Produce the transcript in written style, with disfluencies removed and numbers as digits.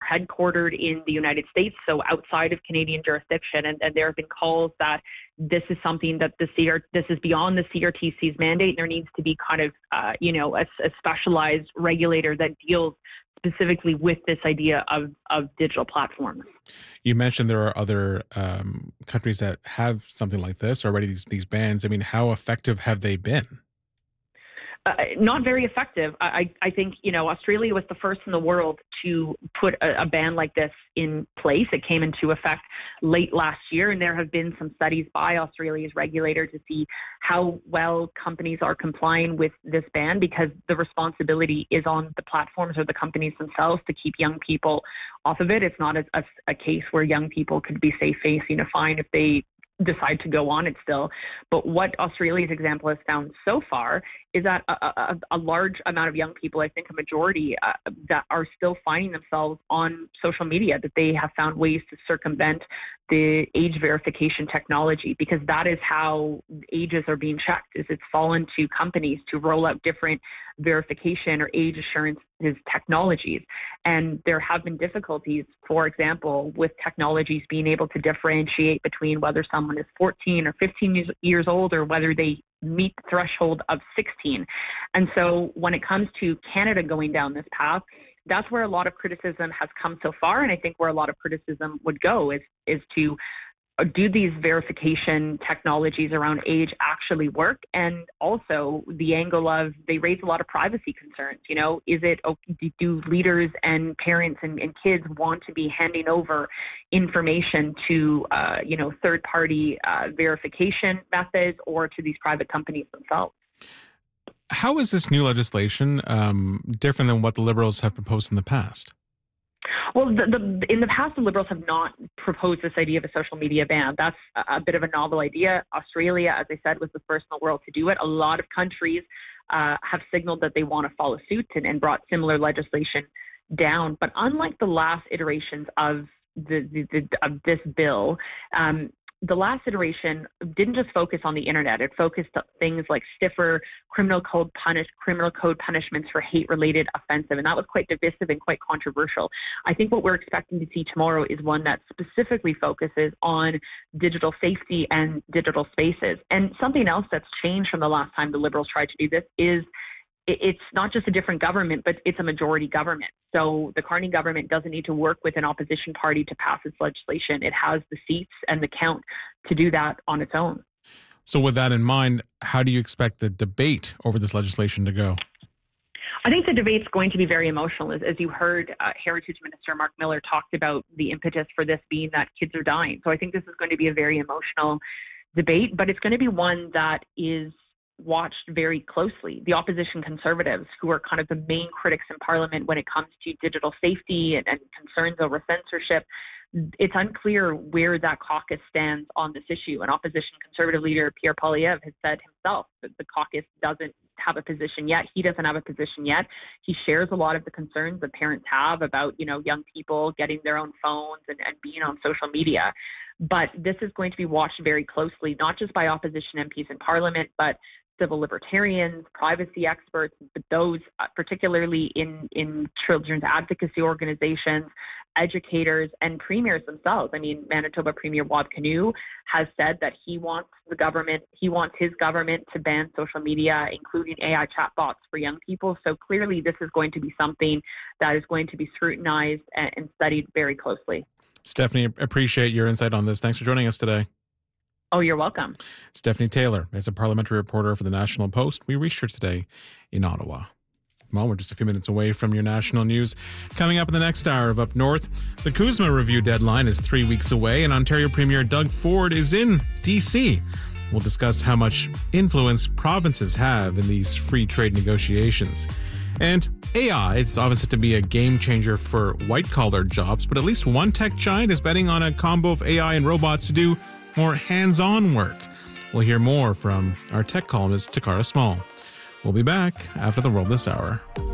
headquartered in the United States, so outside of Canadian jurisdiction. And there have been calls that this is something that this is beyond the CRTC's mandate. There needs to be kind of, a specialized regulator that deals specifically with this idea of digital platforms. You mentioned there are other countries that have something like this already, these bans. I mean, how effective have they been? Not very effective. I think, Australia was the first in the world to put a ban like this in place. It came into effect late last year, and there have been some studies by Australia's regulator to see how well companies are complying with this ban, because the responsibility is on the platforms or the companies themselves to keep young people off of it. It's not a case where young people could be, say, facing a fine if they decide to go on it still. But what Australia's example has found so far is that a large amount of young people, I think a majority, that are still finding themselves on social media, that they have found ways to circumvent the age verification technology, because that is how ages are being checked. Is it's fallen to companies to roll out different verification or age assurance technologies. And there have been difficulties, for example, with technologies being able to differentiate between whether someone is 14 or 15 years old or whether they meet the threshold of 16. And so when it comes to Canada going down this path, that's where a lot of criticism has come so far. And I think where a lot of criticism would go is to do these verification technologies around age actually work? And also the angle of they raise a lot of privacy concerns. Do leaders and parents and kids want to be handing over information to, third-party verification methods or to these private companies themselves? How is this new legislation different than what the Liberals have proposed in the past? Well, in the past, the Liberals have not proposed this idea of a social media ban. That's a bit of a novel idea. Australia, as I said, was the first in the world to do it. A lot of countries have signaled that they want to follow suit and brought similar legislation down. But unlike the last iterations of of this bill, the last iteration didn't just focus on the internet. It focused on things like stiffer criminal code punishments for hate-related offensive, and that was quite divisive and quite controversial. I think what we're expecting to see tomorrow is one that specifically focuses on digital safety and digital spaces. And something else that's changed from the last time the Liberals tried to do this is it's not just a different government, but it's a majority government. So the Carney government doesn't need to work with an opposition party to pass its legislation. It has the seats and the count to do that on its own. So with that in mind, how do you expect the debate over this legislation to go? I think the debate's going to be very emotional. As you heard, Heritage Minister Mark Miller talked about the impetus for this being that kids are dying. So I think this is going to be a very emotional debate, but it's going to be one that is watched very closely. The opposition Conservatives, who are kind of the main critics in Parliament when it comes to digital safety and concerns over censorship, it's unclear where that caucus stands on this issue. And opposition Conservative leader Pierre Poilievre has said himself that the caucus doesn't have a position yet. He doesn't have a position yet. He shares a lot of the concerns that parents have about, young people getting their own phones and being on social media. But this is going to be watched very closely, not just by opposition MPs in Parliament, but civil libertarians, privacy experts, but those particularly in children's advocacy organizations, educators, and premiers themselves. I mean, Manitoba Premier Wab Kinew has said that he wants his government to ban social media, including AI chatbots for young people. So clearly this is going to be something that is going to be scrutinized and studied very closely. Stephanie, appreciate your insight on this. Thanks for joining us today. Oh, you're welcome. Stephanie Taylor is a parliamentary reporter for the National Post. We reached her today in Ottawa. Well, we're just a few minutes away from your national news. Coming up in the next hour of Up North, the CUSMA review deadline is 3 weeks away, and Ontario Premier Doug Ford is in D.C. We'll discuss how much influence provinces have in these free trade negotiations. And AI is obviously to be a game changer for white-collar jobs, but at least one tech giant is betting on a combo of AI and robots to do more hands-on work. We'll hear more from our tech columnist, Takara Small. We'll be back after the World This Hour.